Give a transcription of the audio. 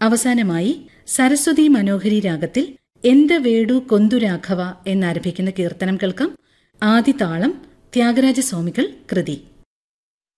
അവസാനമായി സരസ്വതി മനോഹരി രാഗത്തിൽ എന്ത് വേടു കൊന്തുരാഘവ എന്നാരംഭിക്കുന്ന കീർത്തനം കേൾക്കാം. ആദിതാളം ത്യാഗരാജസ്വാമികൾ കൃതി.